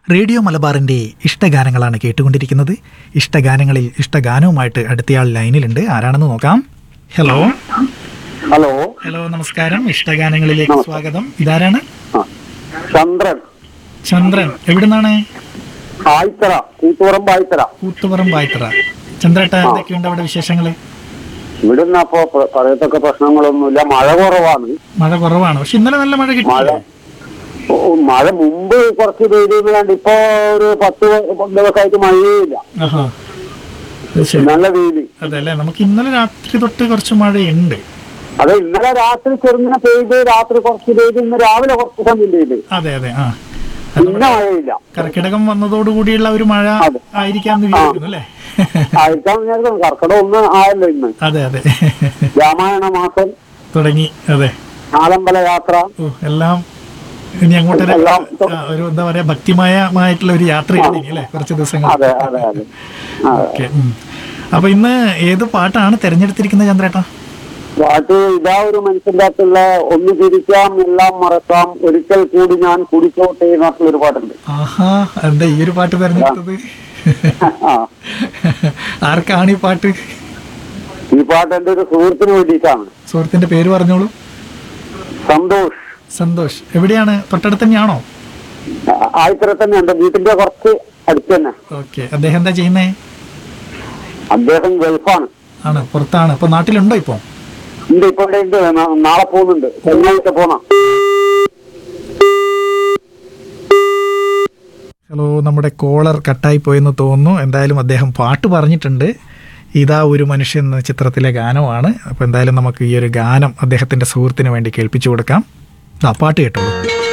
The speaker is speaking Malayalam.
റേഡിയോ മലബാറിൻ്റെ ഇഷ്ടഗാനങ്ങളാണ് കേട്ടുകൊണ്ടിരിക്കുന്നത്. ഇഷ്ടഗാനങ്ങളിൽ ഇഷ്ടഗാനവുമായിട്ട് അടുത്തയാൾ ലൈനിലുണ്ട്. ആരാണെന്ന് നോക്കാം. ഹലോ ഹലോ ഹലോ നമസ്കാരം. ഇഷ്ടഗാനങ്ങളിലേക്ക് സ്വാഗതം. ഇതാരാണ്? ചന്ദ്രൻ. ചന്ദ്രൻ എവിടുന്നാണ്? ആയിത്തറ, കൂത്തുപറമ്പ് ആയിത്തറ. കൂത്തുപറമ്പ് ആയിത്തറ. ചന്ദ്രേട്ട, എന്തൊക്കെയുണ്ട് അവിടെ വിശേഷങ്ങൾ? ഇവിടുന്ന് അപ്പോ പറയത്തക്ക പ്രശ്നങ്ങളൊന്നുമില്ല. മഴ കുറവാണ്. മഴ കുറവാണ്. പക്ഷെ ഇന്നലെ നല്ല മഴ കിട്ടി. മഴ മുമ്പ് കുറച്ച് പെയ്തിരുന്നു കണ്ട് ഇപ്പൊ ഒരു 10 ദിവസമായിട്ട് മഴയില്ല. നല്ല വെയില്. അതെ അല്ലെ, നമുക്ക് ഇന്നലെ രാത്രി തൊട്ട് കുറച്ച് മഴയുണ്ട്. അതെ, ഇന്നലെ രാത്രി ചെറുങ്ങനെ പെയ്ത്, രാത്രി കുറച്ച് പെയ്ത്, ഇന്ന് രാവിലെ കുറച്ച് സമയം പെയ്ത്. അതെ അതെ. ആ, പിന്നെ മഴയില്ല. കർക്കിടകം വന്നതോടുകൂടിയുള്ള ഒരു മഴ ആയിരിക്കാം വിചാരിക്കുന്നു അല്ലേ? ആയിരിക്കാം വിചാരിക്കുന്നു. കർക്കിടകം 1 ആയല്ലോ ഇന്ന്. അതെ അതെ. രാമായണ മാസം തുടങ്ങി. അതെ, നാലമ്പല യാത്ര എല്ലാം ഇനി അങ്ങോട്ട് ഒരു എന്താ പറയാ, ഭക്തിമയമായിട്ടുള്ള ഒരു യാത്രയാണ് ഇനി അല്ലേ, കുറച്ച് ദിവസങ്ങൾ. അതെ അതെ അതെ. ഓക്കെ. അപ്പൊ ഇന്ന് ഏത് പാട്ടാണ് തെരഞ്ഞെടുത്തിരിക്കുന്നത് ചന്ദ്രേട്ടാ? പാട്ട് ഇതാ ഒരു മനുഷ്യന്റെ അകത്തുള്ള ഒന്ന് ചിരിക്കാം എല്ലാം മറക്കാം ഒരിക്കൽ കൂടി ഞാൻ കുടിച്ചോട്ടെ എന്നൊരു പാട്ടുണ്ട്. ആഹാ, എന്താ ഈ ഒരു പാട്ട് തെരഞ്ഞെടുത്തത്? ആർക്കാണ് ഈ പാട്ട്? ഈ പാട്ട് എന്റെ ഒരു സുഹൃത്തിന് വേണ്ടിയിട്ടാണ്. സുഹൃത്തിന്റെ പേര് പറഞ്ഞോളൂ. സന്തോഷ്. സന്തോഷ് എവിടെയാണ്? തൊട്ടടുത്ത് തന്നെയാണോ? ആയിത്തറ തന്നെ, എന്റെ വീട്ടിന്റെ കുറച്ച് അടുത്ത് തന്നെ. ഓക്കെ. അദ്ദേഹം എന്താ ചെയ്യുന്നേ? അദ്ദേഹം ഗൾഫാണ്. ആണ്, പുറത്താണ്. അപ്പൊ നാട്ടിലുണ്ടോ ഇപ്പൊ? ഉണ്ട്, ഇപ്പൊ ഇവിടെ ഉണ്ട്. നാളെ പോകുന്നുണ്ട്, ശനിയാഴ്ച പോണം. ഹലോ, നമ്മുടെ കോളർ കട്ടായി പോയെന്ന് തോന്നുന്നു. എന്തായാലും അദ്ദേഹം പാട്ട് പറഞ്ഞിട്ടുണ്ട്. ഇതാ ഒരു മനുഷ്യൻ എന്ന ചിത്രത്തിലെ ഗാനമാണ്. അപ്പോൾ എന്തായാലും നമുക്ക് ഈ ഒരു ഗാനം അദ്ദേഹത്തിൻ്റെ സുഹൃത്തിന് വേണ്ടി കേൾപ്പിച്ചു കൊടുക്കാം. ആ പാട്ട് കേട്ടോളൂ.